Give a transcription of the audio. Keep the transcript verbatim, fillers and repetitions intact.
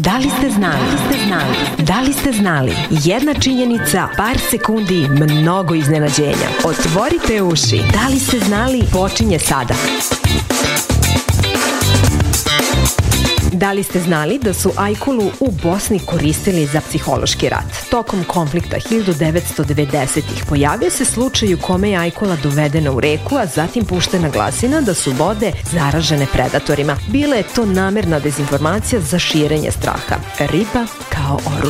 Da li ste znali? Da li ste znali? Da li ste znali? Jedna činjenica, par sekundi, mnogo iznenađenja. Otvorite uši. Da li ste znali? Počinje sada. Da li ste znali da su ajkulu u Bosni koristili za psihološki rat? Tokom konflikta hiljadu devetsto devedesetih pojavio se slučaj u kome je ajkula dovedena u reku, a zatim puštena glasina da su vode zaražene predatorima. Bila je to namerna dezinformacija za širenje straha. Riba kao oružje.